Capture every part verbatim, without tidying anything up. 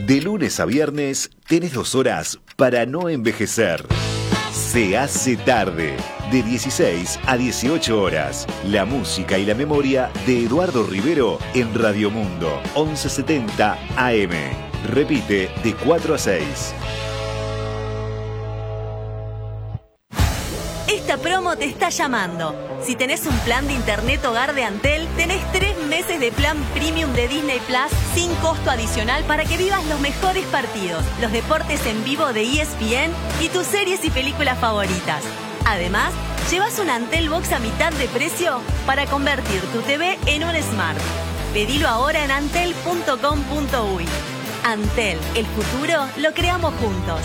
De lunes a viernes tenés dos horas para no envejecer. Se hace tarde, de dieciséis a dieciocho horas. La música y la memoria de Eduardo Rivero en Radio Mundo, once setenta A M. Repite de cuatro a seis. Esta promo te está llamando. Si tenés un plan de internet hogar de Antel, tenés tres meses de plan premium de Disney Plus sin costo adicional para que vivas los mejores partidos, los deportes en vivo de E S P N y tus series y películas favoritas. Además, llevas un Antel Box a mitad de precio para convertir tu T V en un Smart. Pedilo ahora en antel punto com punto uy. Antel, el futuro lo creamos juntos.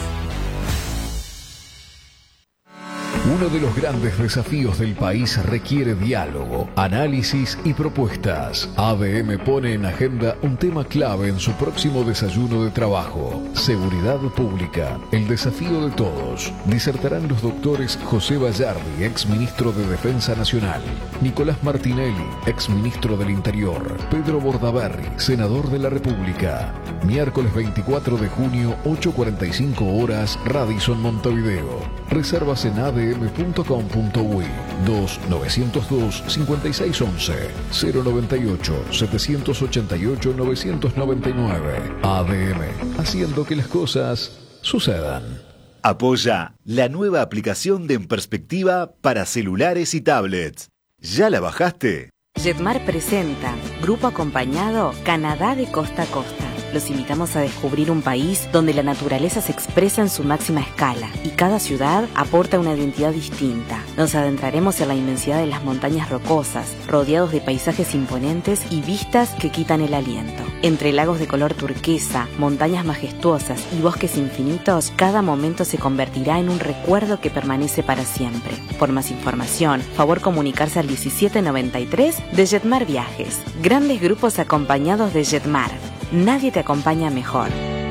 Uno de los grandes desafíos del país requiere diálogo, análisis y propuestas. A D M pone en agenda un tema clave en su próximo desayuno de trabajo: seguridad pública, el desafío de todos. Disertarán los doctores José Bayardi, ex ministro de Defensa Nacional; Nicolás Martinelli, ex ministro del Interior; Pedro Bordaberry, senador de la República. Miércoles veinticuatro de junio, ocho cuarenta y cinco horas, Radisson, Montevideo. Reservas en a d m punto com punto uy. dos nueve cero dos cinco seis uno uno cero nueve ocho siete ocho ocho nueve nueve nueve. A D M, haciendo que las cosas sucedan. Apoya la nueva aplicación de En Perspectiva para celulares y tablets. ¿Ya la bajaste? Jetmar presenta Grupo Acompañado Canadá de costa a costa. Los invitamos a descubrir un país donde la naturaleza se expresa en su máxima escala y cada ciudad aporta una identidad distinta. Nos adentraremos en la inmensidad de las montañas rocosas, rodeados de paisajes imponentes y vistas que quitan el aliento. Entre lagos de color turquesa, montañas majestuosas y bosques infinitos, cada momento se convertirá en un recuerdo que permanece para siempre. Por más información, favor comunicarse al diecisiete noventa y tres de Jetmar Viajes. Grandes grupos acompañados de Jetmar. Nadie te acompaña mejor.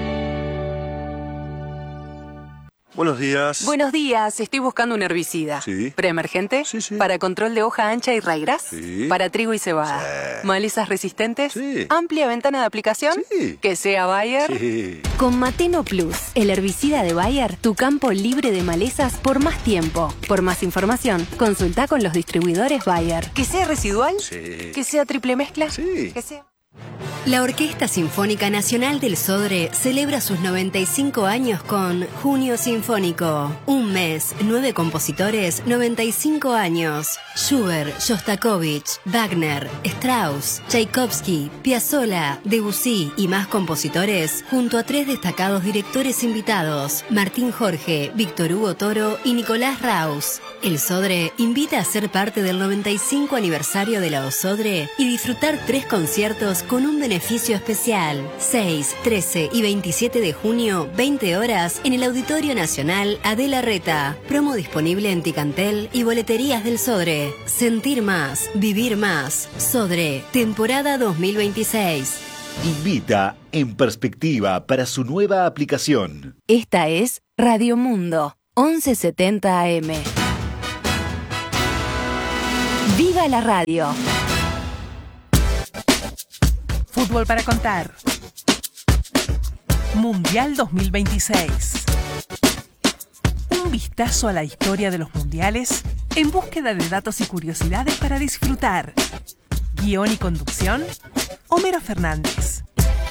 Buenos días. Buenos días, estoy buscando un herbicida. Sí. ¿Preemergente? Sí, sí. ¿Para control de hoja ancha y raigras? Sí. ¿Para trigo y cebada? Sí. ¿Malezas resistentes? Sí. ¿Amplia ventana de aplicación? Sí. ¿Que sea Bayer? Sí. Con Mateno Plus, el herbicida de Bayer, tu campo libre de malezas por más tiempo. Por más información, consulta con los distribuidores Bayer. ¿Que sea residual? Sí. ¿Que sea triple mezcla? Sí. ¿Que sea...? La Orquesta Sinfónica Nacional del Sodre celebra sus noventa y cinco años con Junio Sinfónico. Un mes, nueve compositores, noventa y cinco años. Schubert, Shostakovich, Wagner, Strauss, Tchaikovsky, Piazzolla, Debussy y más compositores, junto a tres destacados directores invitados: Martín Jorge, Víctor Hugo Toro y Nicolás Raus. El Sodre invita a ser parte del noventa y cinco aniversario de la OSodre y disfrutar tres conciertos con un beneficio especial. seis, trece y veintisiete de junio, veinte horas, en el Auditorio Nacional Adela Reta. Promo disponible en Ticantel y boleterías del Sodre. Sentir más, vivir más. Sodre, temporada dos mil veintiséis. Invita En Perspectiva para su nueva aplicación. Esta es Radio Mundo, once setenta A M. ¡Viva la radio! Fútbol para contar. Mundial dos mil veintiséis. Un vistazo a la historia de los mundiales en búsqueda de datos y curiosidades para disfrutar. Guión y conducción, Homero Fernández.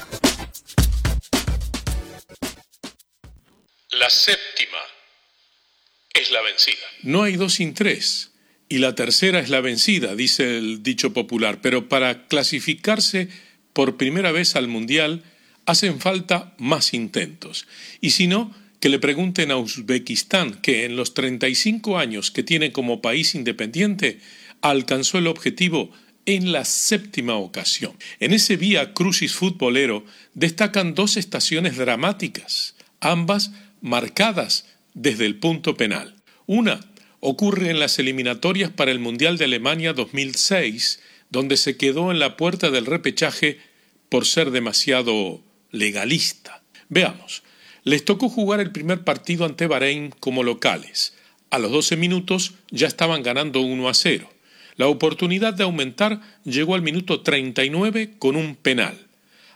La séptima es la vencida. No hay dos sin tres. Y la tercera es la vencida, dice el dicho popular. Pero para clasificarse por primera vez al Mundial hacen falta más intentos. Y si no, que le pregunten a Uzbekistán, que en los treinta y cinco años que tiene como país independiente, alcanzó el objetivo en la séptima ocasión. En ese vía crucis futbolero destacan dos estaciones dramáticas, ambas marcadas desde el punto penal. Una ocurre en las eliminatorias para el Mundial de Alemania dos mil seis, donde se quedó en la puerta del repechaje por ser demasiado legalista. Veamos, les tocó jugar el primer partido ante Bahrein como locales. A los doce minutos ya estaban ganando uno a cero. La oportunidad de aumentar llegó al minuto treinta y nueve con un penal.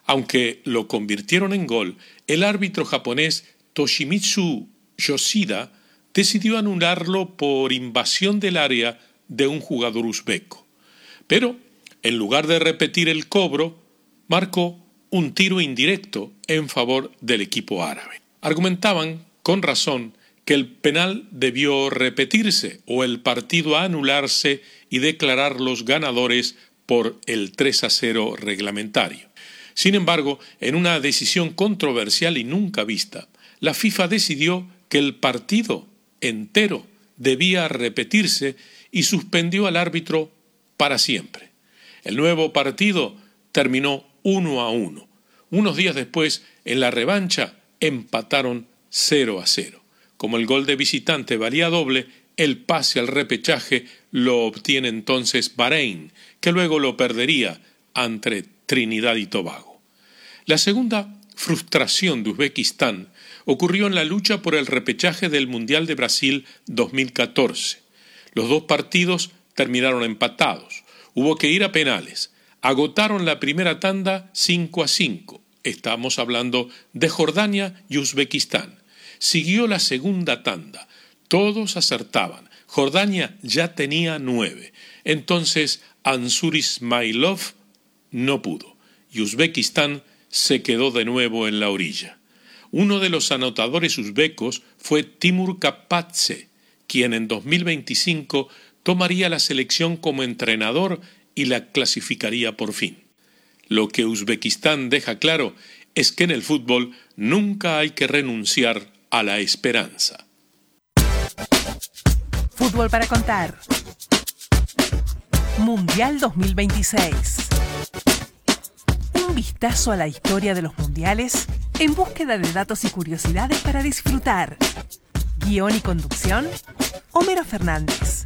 Aunque lo convirtieron en gol, el árbitro japonés Toshimitsu Yoshida decidió anularlo por invasión del área de un jugador uzbeco. Pero, en lugar de repetir el cobro, marcó un tiro indirecto en favor del equipo árabe. Argumentaban, con razón, que el penal debió repetirse o el partido anularse y declarar los ganadores por el tres a cero reglamentario. Sin embargo, en una decisión controversial y nunca vista, la FIFA decidió que el partido entero debía repetirse y suspendió al árbitro para siempre. El nuevo partido terminó uno a uno. Unos días después, en la revancha, empataron cero a cero. Como el gol de visitante valía doble, el pase al repechaje lo obtiene entonces Bahrein, que luego lo perdería ante Trinidad y Tobago. La segunda frustración de Uzbekistán ocurrió en la lucha por el repechaje del Mundial de Brasil dos mil catorce. Los dos partidos terminaron empatados. Hubo que ir a penales. Agotaron la primera tanda cinco a cinco. Estamos hablando de Jordania y Uzbekistán. Siguió la segunda tanda. Todos acertaban. Jordania ya tenía nueve. Entonces Ansur Ismailov no pudo. Y Uzbekistán se quedó de nuevo en la orilla. Uno de los anotadores uzbecos fue Timur Kapatze, quien en dos mil veinticinco tomaría la selección como entrenador y la clasificaría por fin. Lo que Uzbekistán deja claro es que en el fútbol nunca hay que renunciar a la esperanza. Fútbol para contar. Mundial dos mil veintiséis. Un vistazo a la historia de los mundiales en búsqueda de datos y curiosidades para disfrutar. Guión y conducción, Homero Fernández.